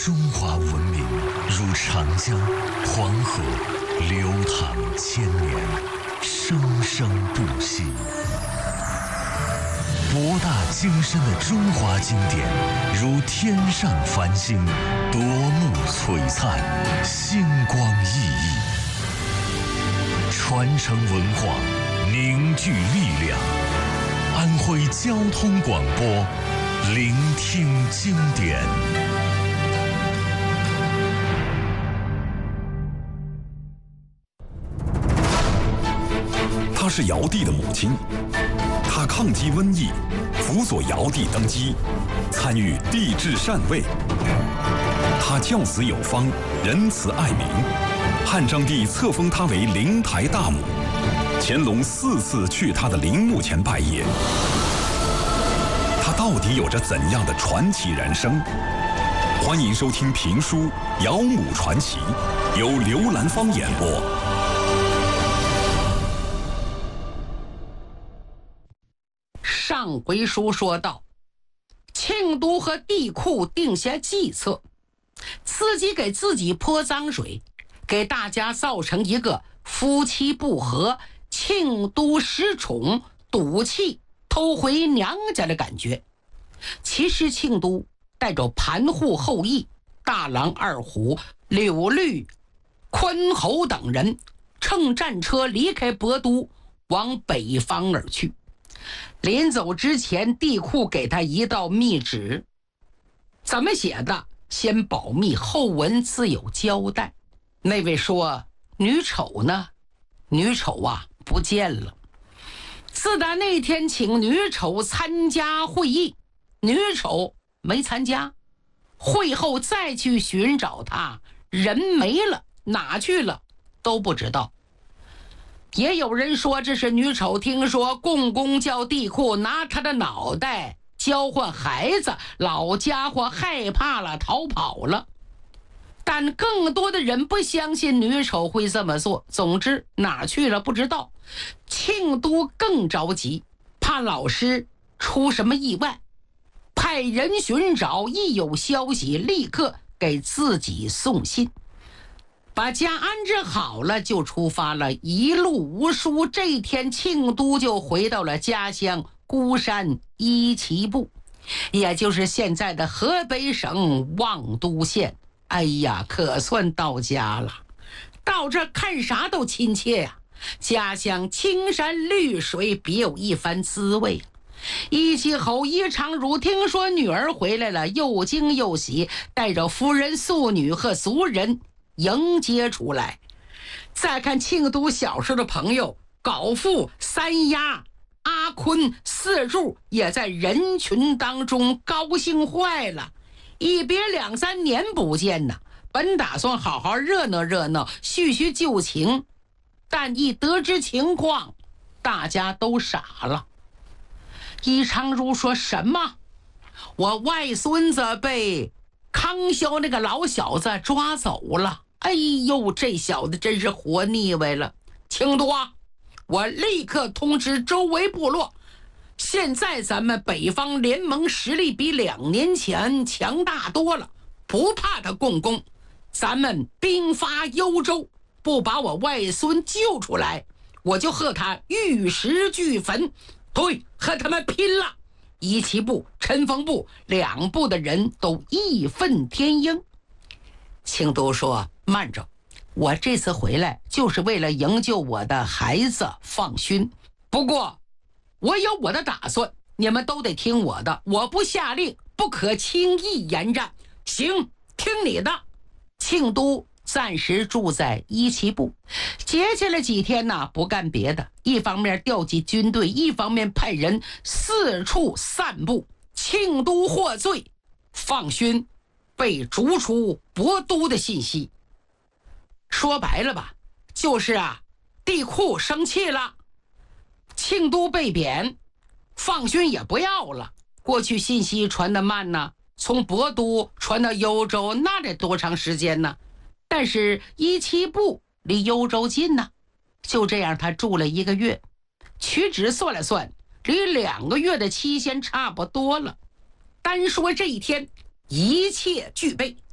中华文明如长江、黄河，流淌千年，生生不息。博大精深的中华经典，如天上繁星，夺目璀璨，星光熠熠。传承文化，凝聚力量。安徽交通广播，聆听经典。 她是尧帝的母亲，她抗击瘟疫，辅佐尧帝登基，参与帝制禅位。她教子有方，仁慈爱民，汉章帝册封她为灵台大母。乾隆4次去她的陵墓前拜谒。她到底有着怎样的传奇人生？欢迎收听评书《尧母传奇》，由刘兰芳演播。 上回书说到，庆都和帝喾定下计策，自己给自己泼脏水，给大家造成一个夫妻不和、庆都失宠、赌气偷回娘家的感觉。其实庆都带着盘户后裔、大郎二虎、柳绿、昆侯等人，乘战车离开博都，往北方而去。临走之前，帝喾给他一道密旨，怎么写的？先保密，后文自有交代。那位说，女丑呢？女丑啊，不见了。自打那天请女丑参加会议，女丑没参加，会后再去寻找她，人没了，哪去了都不知道。也有人说这是女丑听说共工叫帝喾拿她的脑袋交换孩子，老家伙害怕了，逃跑了。但更多的人不相信女丑会这么做。总之哪去了不知道。庆都更着急，怕老师出什么意外，派人寻找，一有消息立刻给自己送信。把家安置好了就出发了，一路无书。这一天庆都就回到了家乡孤山伊旗部，也就是现在的河北省望都县。哎呀，可算到家了，到这看啥都亲切呀。家乡青山绿水，别有一番滋味。伊旗侯伊长儒听说女儿回来了，又惊又喜，带着夫人、庶女和族人迎接出来。再看庆都小时候的朋友高富、三丫、阿坤、四柱也在人群当中高兴坏了。一别2、3年不见呢，本打算好好热闹热闹，叙叙旧情，但一得知情况，大家都傻了。伊长儒说什么？我外孙子被康萧那个老小子抓走了。哎呦，这小子真是活腻歪了。庆都啊，我立刻通知周围部落，现在咱们北方联盟实力比2年前强大多了，不怕他共工。咱们兵发幽州，不把我外孙救出来，我就和他玉石俱焚。对，和他们拼了！伊旗部、陈丰部2部的人都义愤填膺。庆都说，慢着，我这次回来就是为了营救我的孩子放勋，不过我有我的打算，你们都得听我的，我不下令不可轻易延战。行，听你的。庆都暂时住在伊旗部，接下来几天呢，不干别的，一方面调集军队，一方面派人四处散布庆都获罪、放勋、被逐出博都的信息。说白了吧，就是帝喾生气了，庆都被贬，放勋也不要了。过去信息传得慢呢，从博都传到幽州那得多长时间呢？但是伊旗部离幽州近呢，就这样他住了1个月，屈指算了算，离2个月的期限差不多了。单说这一天一切具备，